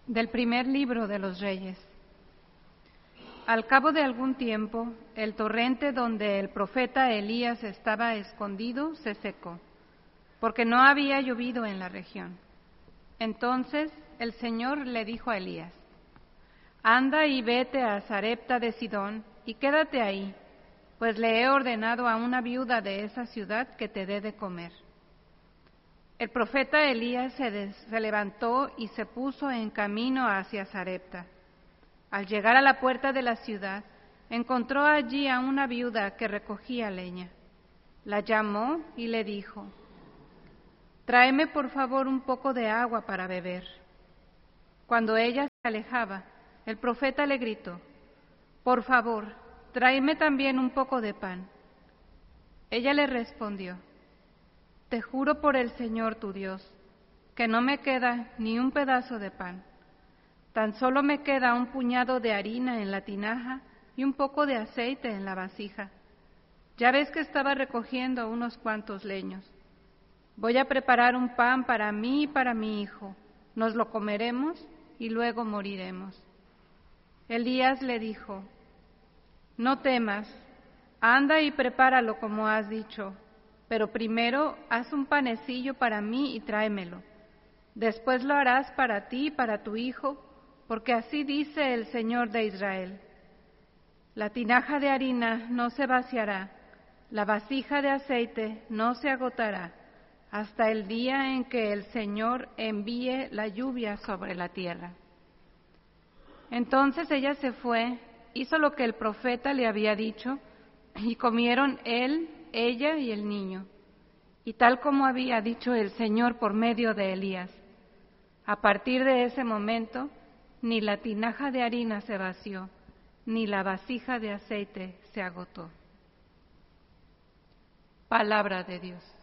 Del primer libro de los Reyes. Al cabo de algún tiempo, el torrente donde el profeta Elías estaba escondido se secó, porque no había llovido en la región. Entonces el Señor le dijo a Elías: «Anda y vete a Sarepta de Sidón y quédate ahí, pues le he ordenado a una viuda de esa ciudad que te dé de comer». El profeta Elías se levantó y se puso en camino hacia Sarepta. Al llegar a la puerta de la ciudad, encontró allí a una viuda que recogía leña. La llamó y le dijo: «Tráeme por favor un poco de agua para beber». Cuando ella se alejaba, el profeta le gritó: «Por favor, tráeme también un poco de pan». Ella le respondió: «Te juro por el Señor tu Dios, que no me queda ni un pedazo de pan. Tan solo me queda un puñado de harina en la tinaja y un poco de aceite en la vasija. Ya ves que estaba recogiendo unos cuantos leños. Voy a preparar un pan para mí y para mi hijo. Nos lo comeremos y luego moriremos». Elías le dijo: «No temas, anda y prepáralo como has dicho, pero primero haz un panecillo para mí y tráemelo. Después lo harás para ti y para tu hijo, porque así dice el Señor de Israel: la tinaja de harina no se vaciará, la vasija de aceite no se agotará, hasta el día en que el Señor envíe la lluvia sobre la tierra». Entonces ella se fue, hizo lo que el profeta le había dicho, y comieron él, ella y el niño, y tal como había dicho el Señor por medio de Elías. A partir de ese momento, ni la tinaja de harina se vació, ni la vasija de aceite se agotó. Palabra de Dios.